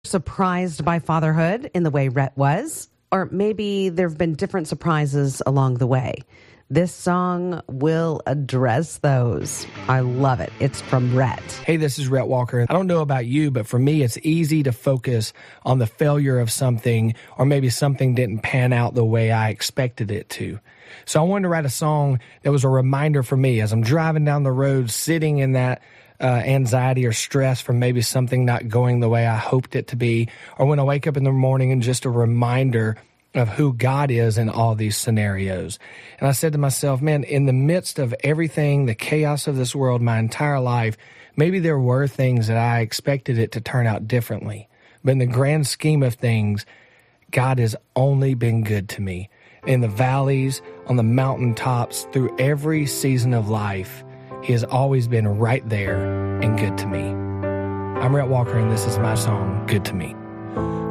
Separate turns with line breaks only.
surprised by fatherhood in the way Rhett was? Or maybe there have been different surprises along the way. This song will address those. I love it. It's from Rhett.
Hey, this is Rhett Walker. I don't know about you, but for me, it's easy to focus on the failure of something, or maybe something didn't pan out the way I expected it to. So I wanted to write a song that was a reminder for me as I'm driving down the road, sitting in that anxiety or stress from maybe something not going the way I hoped it to be, or when I wake up in the morning and just a reminder of who God is in all these scenarios. And I said to myself, man, in the midst of everything, the chaos of this world, my entire life, maybe there were things that I expected it to turn out differently. But in the grand scheme of things, God has only been good to me. In the valleys, on the mountaintops, through every season of life, He has always been right there and good to me. I'm Rhett Walker, and this is my song, Good to Me.